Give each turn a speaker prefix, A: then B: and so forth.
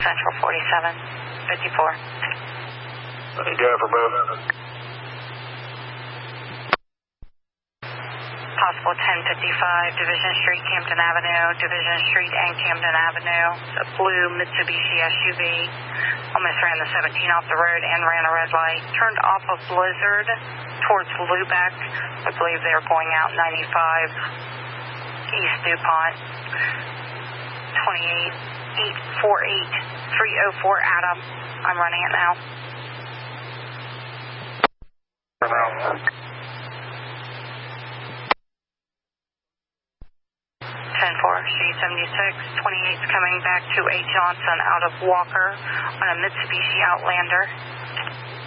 A: Central 4754.
B: Jennifer, move.
A: Possible 1055, Division Street, Camden Avenue, Division Street and Camden Avenue. It's a blue Mitsubishi SUV. Almost ran the 17 off the road and ran a red light. Turned off of Blizzard towards Lubeck. I believe they were going out 95 East DuPont. 28848 Adam. I'm running it now. 10-4, Street 76, 28's coming back to A. Johnson out of Walker on a Mitsubishi Outlander.